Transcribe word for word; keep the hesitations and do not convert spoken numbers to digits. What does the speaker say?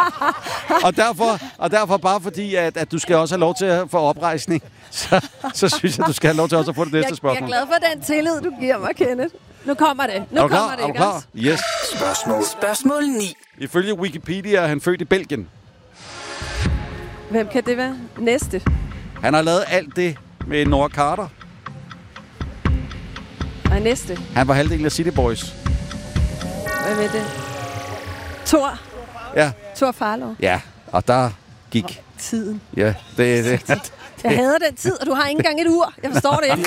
og, derfor, og derfor bare fordi, at, at du skal også have lov til at få oprejsning, så, så synes jeg, du skal have lov til også at få det næste jeg, spørgsmål. Jeg er glad for den tillid, du giver mig, Kenneth. Nu kommer det. Nu er du klar? kommer det, Er du ikke klar? også? Yes. Spørgsmål. Spørgsmål ni. Ifølge Wikipedia er han født i Belgien. Hvem kan det være? Næste. Han har lavet alt det med Nora Carter. Og næste. Han var halvdelen af City Boys. Hvad med det? Thor. Ja, Thor Farlov. ja. Og der gik... Tiden. Ja, det... det, det Jeg hader den tid, og du har ikke engang et ur. Jeg forstår det ikke.